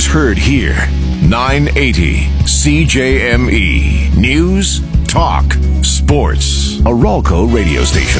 heard here. 980 CJME. News, talk, sports. A Ralco radio station.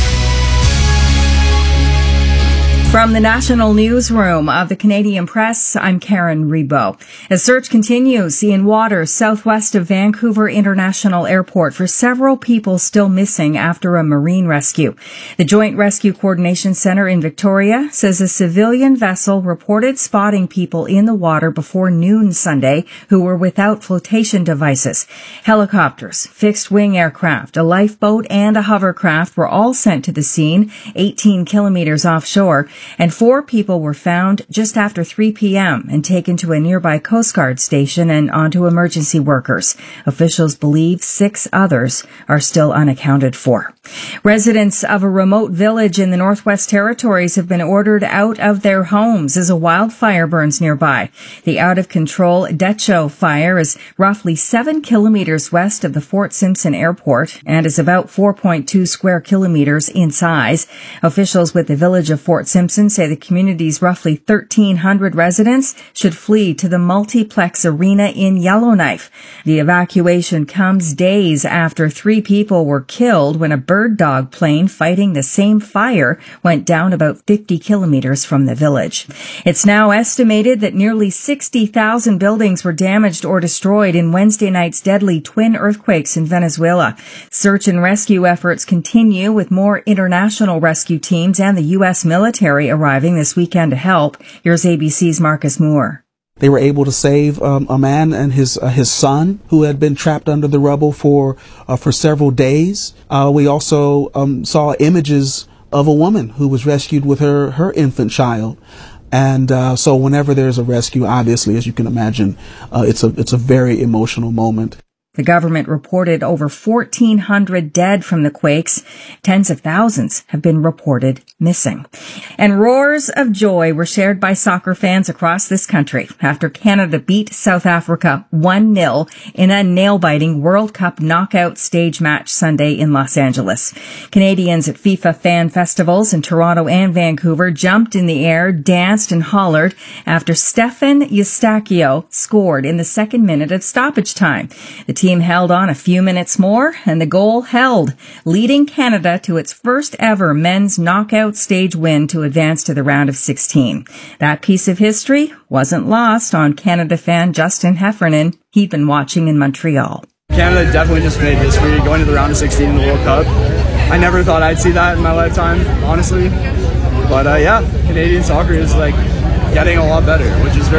From the National Newsroom of the Canadian Press, I'm Karen Rebo. A search continues in waters southwest of Vancouver International Airport for several people still missing after a marine rescue. The Joint Rescue Coordination Centre in Victoria says a civilian vessel reported spotting people in the water before noon Sunday who were without flotation devices. Helicopters, fixed-wing aircraft, a lifeboat, and a hovercraft were all sent to the scene, 18 kilometers offshore, and 4 people were found just after 3 p.m. and taken to a nearby Coast Guard station and onto emergency workers. Officials believe 6 others are still unaccounted for. Residents of a remote village in the Northwest Territories have been ordered out of their homes as a wildfire burns nearby. The out-of-control Decho fire is roughly 7 kilometers west of the Fort Simpson Airport and is about 4.2 square kilometers in size. Officials with the village of Fort Simpson say the community's roughly 1,300 residents should flee to the Multiplex Arena in Yellowknife. The evacuation comes days after 3 people were killed when a bird dog plane fighting the same fire went down about 50 kilometers from the village. It's now estimated that nearly 60,000 buildings were damaged or destroyed in Wednesday night's deadly twin earthquakes in Venezuela. Search and rescue efforts continue with more international rescue teams and the U.S. military arriving this weekend to help. Here's ABC's Marcus Moore. They were able to save a man and his son who had been trapped under the rubble for several days. We also saw images of a woman who was rescued with her infant child. And so whenever there's a rescue, obviously, as you can imagine, it's a very emotional moment. The government reported over 1,400 dead from the quakes. Tens of thousands have been reported missing. And roars of joy were shared by soccer fans across this country after Canada beat South Africa 1-0 in a nail-biting World Cup knockout stage match Sunday in Los Angeles. Canadians at FIFA fan festivals in Toronto and Vancouver jumped in the air, danced and hollered after Stefan Eustáquio scored in the second minute of stoppage time. The team held on a few minutes more, and the goal held, leading Canada to its first ever men's knockout stage win to advance to the round of 16. That piece of history wasn't lost on Canada fan Justin Heffernan. He'd been watching in Montreal. Canada definitely just made history going to the round of 16 in the World Cup. I never thought I'd see that in my lifetime, honestly. But yeah, Canadian soccer is getting a lot better, which is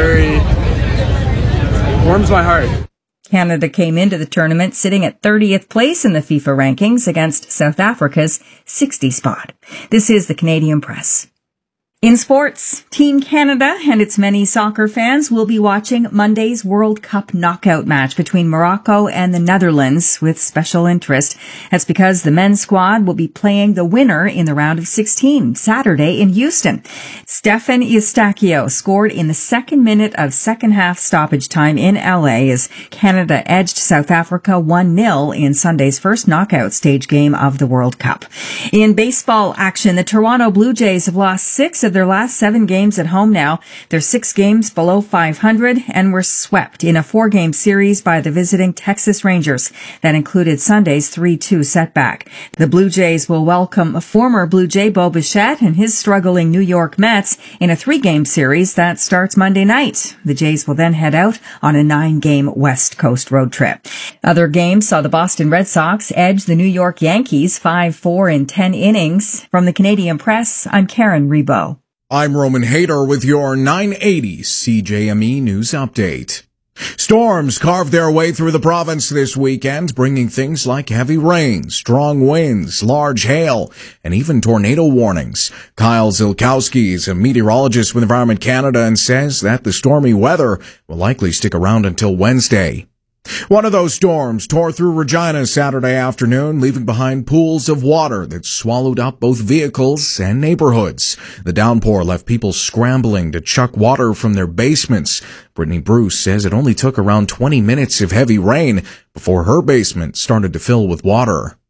warms my heart. Canada came into the tournament sitting at 30th place in the FIFA rankings against South Africa's 60 spot. This is the Canadian Press. In sports, Team Canada and its many soccer fans will be watching Monday's World Cup knockout match between Morocco and the Netherlands with special interest. That's because the men's squad will be playing the winner in the round of 16 Saturday in Houston. Stefan Eustáquio scored in the second minute of second half stoppage time in LA as Canada edged South Africa 1-0 in Sunday's first knockout stage game of the World Cup. In baseball action, the Toronto Blue Jays have lost 6 of their last 7 games at home now. They're 6 games below 500 and were swept in a 4-game series by the visiting Texas Rangers. That included Sunday's 3-2 setback. The Blue Jays will welcome former Blue Jay Bo Bichette and his struggling New York Mets in a 3-game series that starts Monday night. The Jays will then head out on a 9-game West Coast road trip. Other games saw the Boston Red Sox edge the New York Yankees 5-4 in 10 innings. From the Canadian Press, I'm Karen Rebo. I'm Roman Hayter with your 980 CJME News Update. Storms carved their way through the province this weekend, bringing things like heavy rain, strong winds, large hail, and even tornado warnings. Kyle Zilkowski is a meteorologist with Environment Canada and says that the stormy weather will likely stick around until Wednesday. One of those storms tore through Regina Saturday afternoon, leaving behind pools of water that swallowed up both vehicles and neighborhoods. The downpour left people scrambling to chuck water from their basements. Brittany Bruce says it only took around 20 minutes of heavy rain before her basement started to fill with water.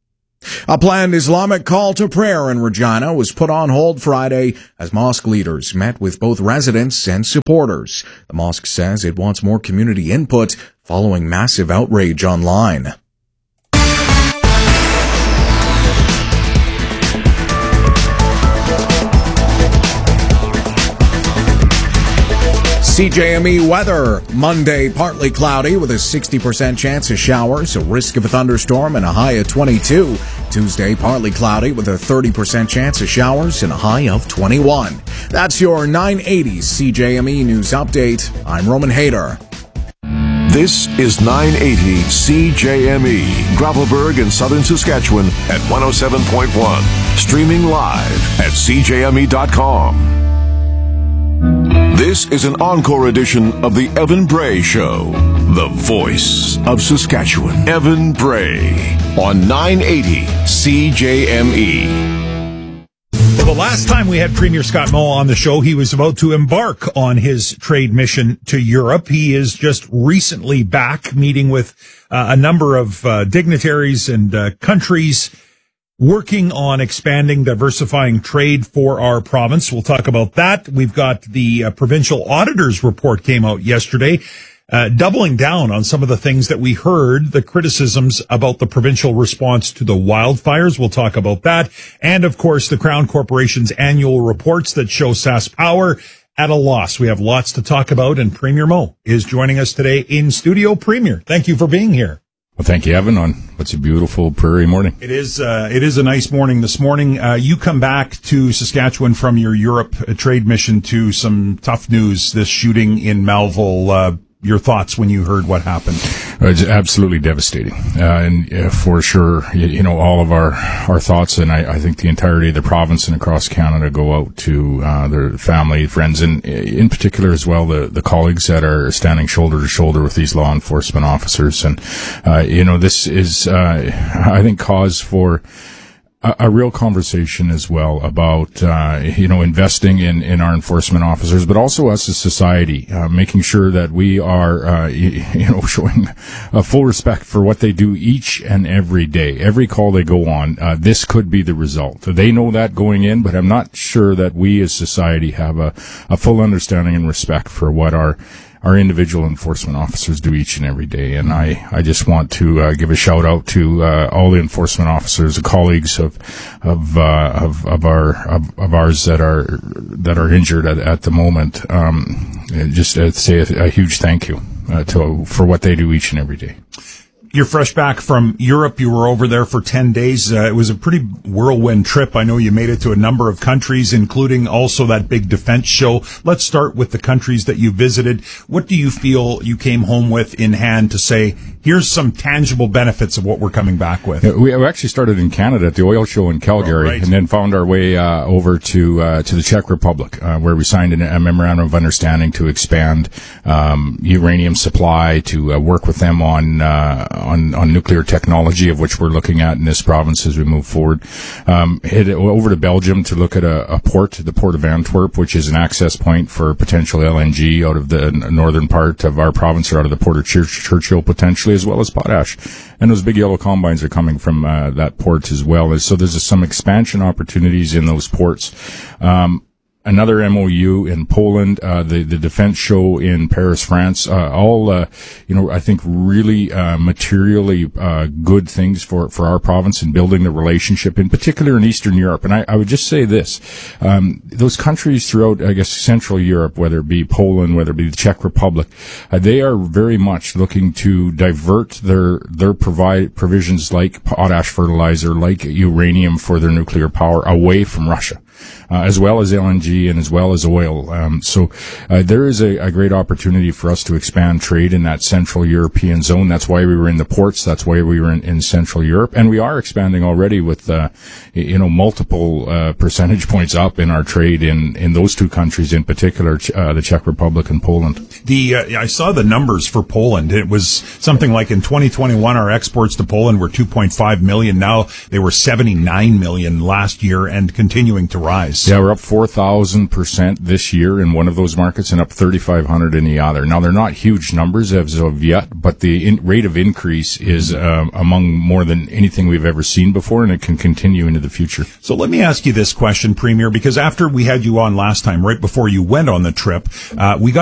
A planned Islamic call to prayer in Regina was put on hold Friday as mosque leaders met with both residents and supporters. The mosque says it wants more community input following massive outrage online. CJME weather. Monday, partly cloudy with a 60% chance of showers, a risk of a thunderstorm, and a high of 22. Tuesday, partly cloudy with a 30% chance of showers and a high of 21. That's your 980 CJME News Update. I'm Roman Hayter. This is 980 CJME, Gravelburg in southern Saskatchewan at 107.1. Streaming live at CJME.com. This is an encore edition of the Evan Bray Show, the voice of Saskatchewan. Evan Bray on 980 CJME. Well, the last time we had Premier Scott Moe on the show, he was about to embark on his trade mission to Europe. He is just recently back meeting with a number of dignitaries and countries working on expanding, diversifying trade for our province. We'll talk about that. We've got the provincial auditor's report came out yesterday, doubling down on some of the things that we heard, the criticisms about the provincial response to the wildfires. We'll talk about that. And of course, the Crown Corporation's annual reports that show SaskPower at a loss. We have lots to talk about, and Premier Moe is joining us today in studio. Premier, thank you for being here. Well, thank you, Evan, on what's a beautiful prairie morning. It is a nice morning this morning. You come back to Saskatchewan from your Europe trade mission to some tough news, this shooting in Melville. Your thoughts when you heard what happened? It's absolutely devastating. And for sure, all of our thoughts, and I think the entirety of the province and across Canada go out to their family, friends, and in particular as well, the colleagues that are standing shoulder to shoulder with these law enforcement officers. And, this is, I think, cause for a real conversation as well about, investing in our enforcement officers, but also us as society, making sure that we are, showing a full respect for what they do each and every day. Every call they go on, this could be the result. They know that going in, but I'm not sure that we as society have a full understanding and respect for what our individual enforcement officers do each and every day. And I just want to give a shout out to all the enforcement officers, the colleagues of ours that are injured at the moment. Just to say a huge thank you for what they do each and every day. You're fresh back from Europe. You were over there for 10 days. It was a pretty whirlwind trip. I know you made it to a number of countries, including also that big defense show. Let's start with the countries that you visited. What do you feel you came home with in hand to say, here's some tangible benefits of what we're coming back with? We actually started in Canada at the oil show in Calgary, and then found our way over to the Czech Republic, where we signed a memorandum of understanding to expand uranium supply, to work with them on nuclear technology, of which we're looking at in this province as we move forward. Head over to Belgium to look at a port, the Port of Antwerp, which is an access point for potential LNG out of the northern part of our province, or out of the Port of Churchill potentially, as well as potash. And those big yellow combines are coming from that port as well. So there's some expansion opportunities in those ports. Another MOU in Poland, the defense show in Paris, France, all, I think really, materially, good things for our province in building the relationship, in particular in Eastern Europe. And I would just say this, those countries throughout, I guess, Central Europe, whether it be Poland, whether it be the Czech Republic, they are very much looking to divert their provisions like potash fertilizer, like uranium for their nuclear power away from Russia. As well as LNG and as well as oil. So there is a great opportunity for us to expand trade in that Central European zone. That's why we were in the ports. That's why we were in Central Europe. And we are expanding already with, multiple percentage points up in our trade in those two countries, in particular, the Czech Republic and Poland. I saw the numbers for Poland. It was something like in 2021, our exports to Poland were 2.5 million. Now they were 79 million last year and continuing to rise. Yeah, we're up 4,000% this year in one of those markets and up 3,500 in the other. Now, they're not huge numbers as of yet, but the rate of increase is among more than anything we've ever seen before, and it can continue into the future. So let me ask you this question, Premier, because after we had you on last time, right before you went on the trip, we got